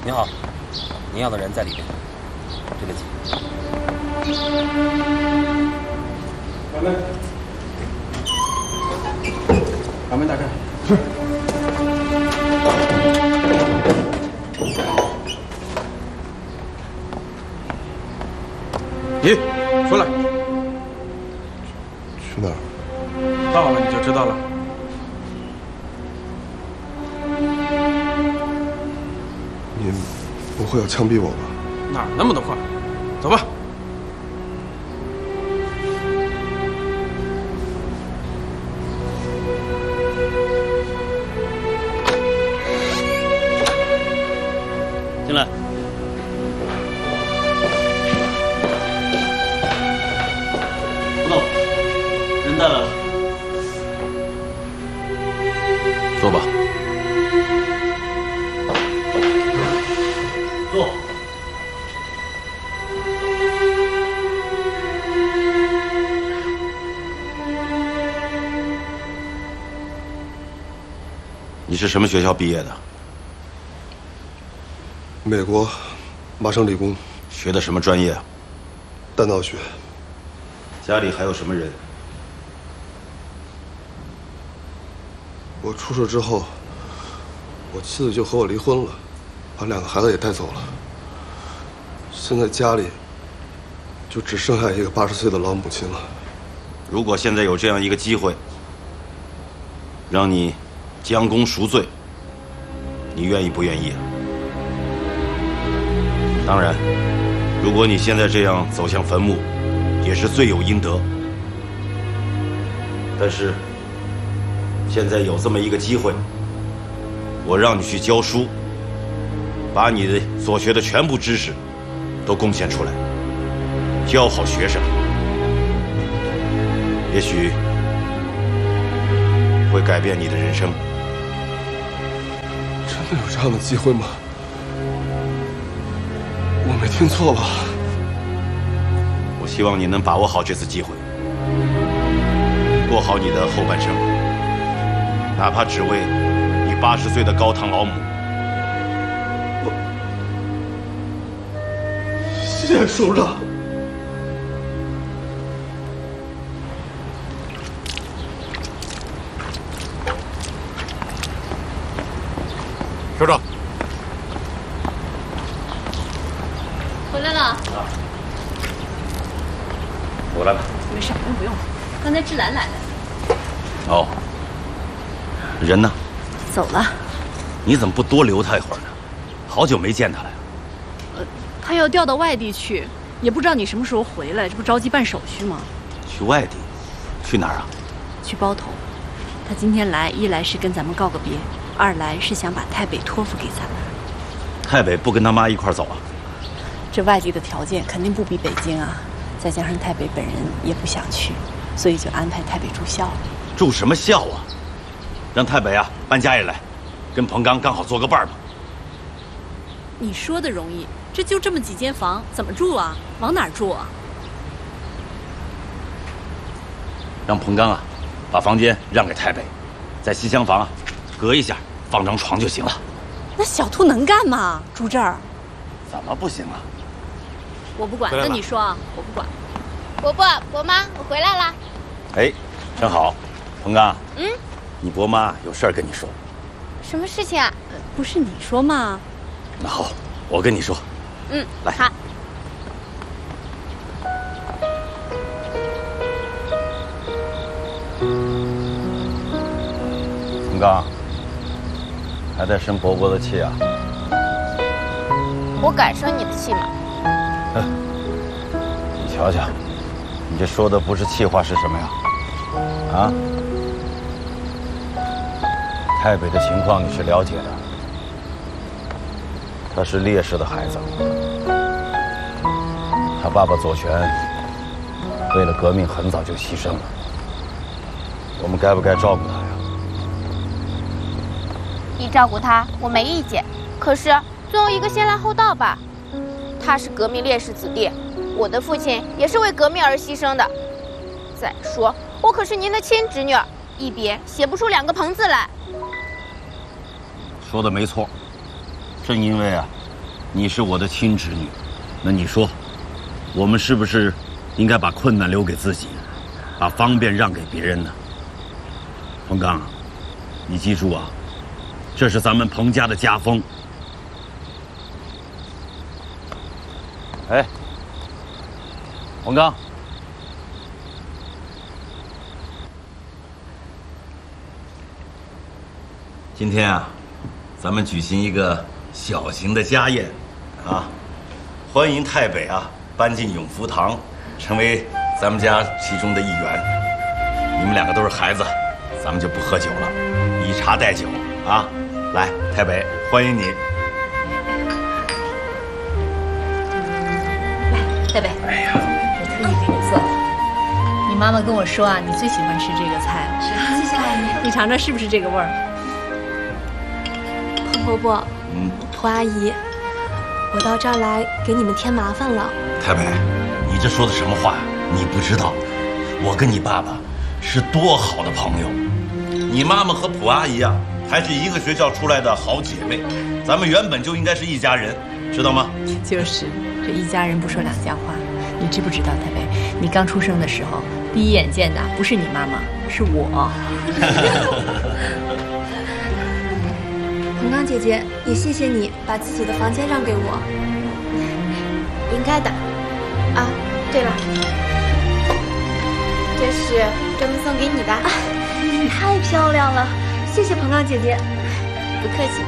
您好，您要的人在里边，对得起。 把门，把门打开。是。你出来。 去哪儿？ 到了你就知道了。 您不会要枪毙我吧？ 哪那么多话？走吧。 进来。不动，人带来了。坐吧。坐。 你是什么学校毕业的？ 美国麻省理工。 学的什么专业啊？ 弹道学。 家里还有什么人？ 我出事之后，我妻子就和我离婚了，把2个孩子也带走了。现在家里就只剩下一个80岁的老母亲了。 如果现在有这样一个机会，让你将功赎罪，你愿意不愿意啊？当然，如果你现在这样走向坟墓，也是罪有应得。但是，现在有这么一个机会，我让你去教书，把你的所学的全部知识都贡献出来，教好学生，也许会改变你的人生。 真的有这样的机会吗？我没听错吧？ 我希望你能把握好这次机会，过好你的后半生，哪怕只为你80岁的高堂老母。 谢谢首长。 首长， 回来了。 我来了。 没事，不用。刚才志兰来了。 哦，人呢？ 走了。 你怎么不多留他一会儿呢？好久没见他了呀。 他要调到外地去，也不知道你什么时候回来，这不着急办手续吗？ 去外地？去哪儿啊？ 去包头。他今天来，一来是跟咱们告个别，二来是想把太北托付给咱们。 太北不跟他妈一块儿走啊？ 这外地的条件肯定不比北京啊，再加上太北本人也不想去，所以就安排太北住校了。 住什么校啊？让太北啊搬家里来，跟彭刚刚好做个伴儿嘛。 你说的容易，这就这么几间房，怎么住啊？往哪儿住啊？ 让彭刚啊把房间让给太北，在西厢房啊隔一下放张床就行了。 那小兔能干吗？住这儿？ 怎么不行啊？ 我不管，跟你说啊，我不管。 伯伯、伯妈，我回来了。 哎，正好，彭刚。你伯妈有事儿跟你说。 什么事情啊？ 不是你说吗？ 那好，我跟你说。来。 好。 彭刚，还在生伯伯的气啊？ 我敢生你的气吗？ 你瞧瞧，你这说的不是气话是什么呀？啊？太北的情况你是了解的，他是烈士的孩子，他爸爸左权为了革命很早就牺牲了，我们该不该照顾他呀？ 你照顾他，我没意见。可是总有一个先来后到吧？他是革命烈士子弟，我的父亲也是为革命而牺牲的。再说，我可是您的亲侄女，一笔写不出2个棚字来。 说的没错，正因为啊你是我的亲侄女，那你说，我们是不是应该把困难留给自己，把方便让给别人呢？冯刚，你记住啊，这是咱们彭家的家风。哎，冯刚，今天啊，咱们举行一个小型的家宴，啊，欢迎太北啊搬进永福堂，成为咱们家其中的一员。你们两个都是孩子，咱们就不喝酒了，以茶代酒啊。来，太北，欢迎你。 来，太北，哎呀，我特意给你做的。你妈妈跟我说啊，你最喜欢吃这个菜了。是，谢谢阿姨。你尝尝是不是这个味儿？ 彭伯伯，蒲阿姨，我到这儿来给你们添麻烦了。 太北，你这说的什么话？你不知道，我跟你爸爸是多好的朋友。你妈妈和蒲阿姨啊，还是一个学校出来的好姐妹，咱们原本就应该是一家人，知道吗？ 就是，这一家人不说两家话。你知不知道，太北，你刚出生的时候，第一眼见的不是你妈妈，是我。 彭刚姐姐，也谢谢你把自己的房间让给我。 应该的。啊，对了，这是专门送给你的。 太漂亮了，谢谢彭刚姐姐。 不客气。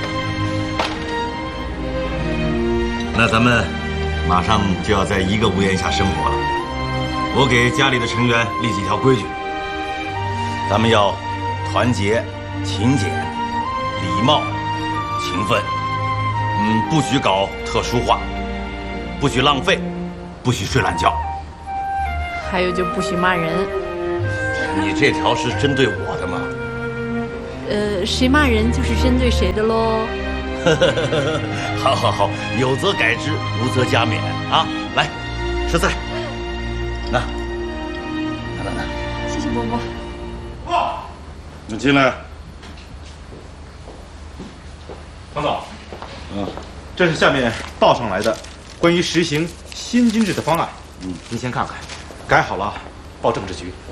那咱们马上就要在一个屋檐下生活了。我给家里的成员立几条规矩：咱们要团结、勤俭、礼貌、勤奋。不许搞特殊化，不许浪费，不许睡懒觉。 还有就不许骂人。 你这条是针对我的吗？ 谁骂人就是针对谁的喽。 好好好，有则改之，无则加勉啊！来，吃菜。拿， 谢谢伯伯。 你进来。 彭总，这是下面报上来的关于实行新军制的方案。您先看看，改好了报政治局。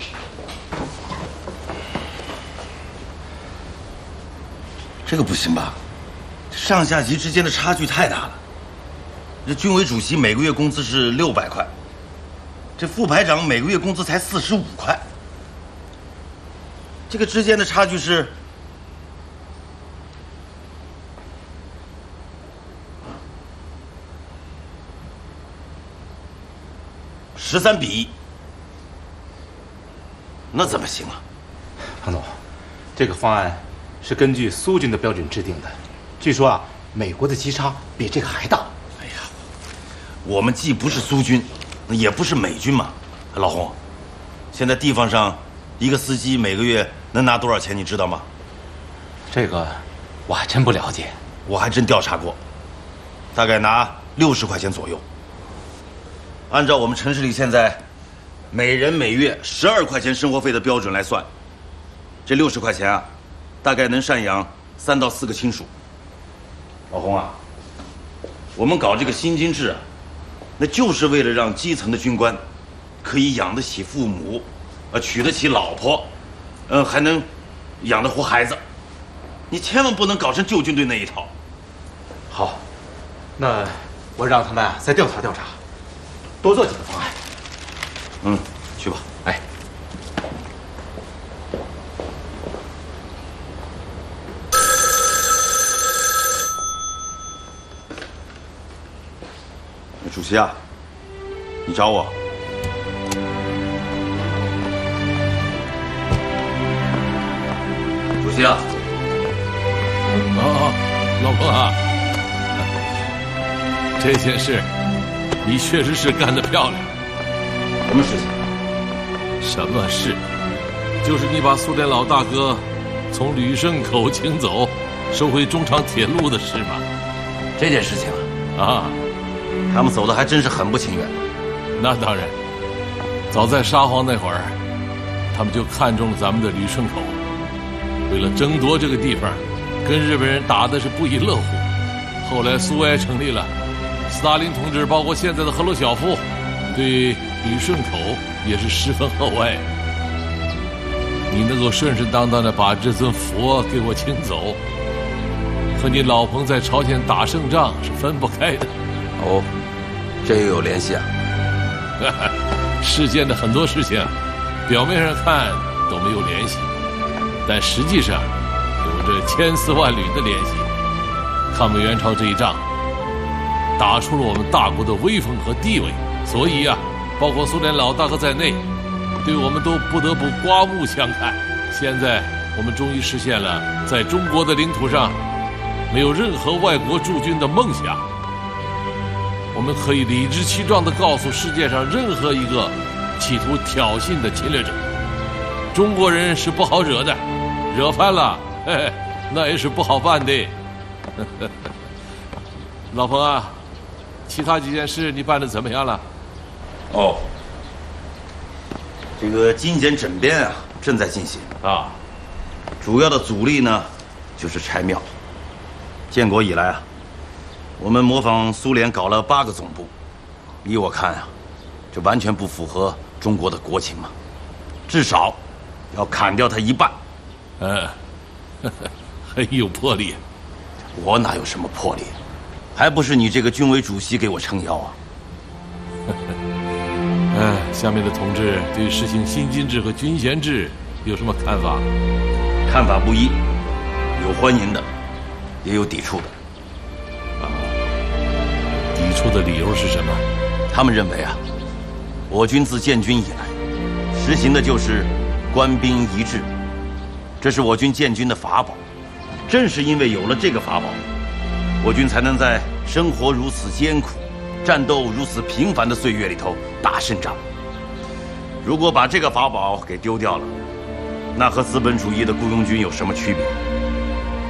这个不行吧？上下级之间的差距太大了。这军委主席每个月工资是600块，这副排长每个月工资才45块，这个之间的差距是13比1，那怎么行啊？ 彭总，这个方案是根据苏军的标准制定的，据说啊，美国的级差比这个还大。 哎呀，我们既不是苏军，也不是美军嘛。老洪，现在地方上一个司机每个月能拿多少钱，你知道吗？ 这个我还真不了解， 我还真调查过，大概拿60块钱左右。按照我们城市里现在每人每月12块钱生活费的标准来算，这60块钱啊，大概能赡养3到4个亲属。老洪啊，我们搞这个新军制啊，那就是为了让基层的军官可以养得起父母，娶得起老婆，还能养得活孩子。你千万不能搞成旧军队那一套。 好，那我让他们再调查调查，多做几个方案。 去吧。 哎。 主席啊，你找我。主席啊。 老彭啊，这件事你确实是干得漂亮。 什么事情？ 什么事？就是你把苏联老大哥从旅顺口请走，收回中长铁路的事嘛。 这件事情啊， 他们走的还真是很不情愿。 那当然，早在沙皇那会儿，他们就看中了咱们的旅顺口，为了争夺这个地方，跟日本人打的是不亦乐乎。 后来苏维埃成立了，斯大林同志包括现在的赫鲁晓夫，对旅顺口也是十分厚爱。你能够顺顺当当的把这尊佛给我请走，和你老彭在朝鲜打胜仗是分不开的。 哦，这又有联系啊？ 世间的很多事情，表面上看都没有联系，但实际上有着千丝万缕的联系。抗美援朝这一仗，打出了我们大国的威风和地位，所以啊，包括苏联老大哥在内，对我们都不得不刮目相看。现在我们终于实现了在中国的领土上没有任何外国驻军的梦想。我们可以理直气壮地告诉世界上任何一个企图挑衅的侵略者，中国人是不好惹的，惹翻了，嘿嘿，那也是不好办的。老彭啊，其他几件事你办得怎么样了？ 哦，这个精简整编啊，正在进行啊。 主要的阻力呢，就是拆庙。建国以来啊，我们模仿苏联搞了8个总部，依我看啊，这完全不符合中国的国情嘛，至少要砍掉它一半。 很有魄力。 我哪有什么魄力？还不是你这个军委主席给我撑腰啊！ 下面的同志对实行新军制和军衔制有什么看法？ 看法不一，有欢迎的，也有抵触的。 抵触的理由是什么？ 他们认为啊，我军自建军以来，实行的就是官兵一致，这是我军建军的法宝。正是因为有了这个法宝，我军才能在生活如此艰苦、战斗如此频繁的岁月里头打胜仗。如果把这个法宝给丢掉了，那和资本主义的雇佣军有什么区别？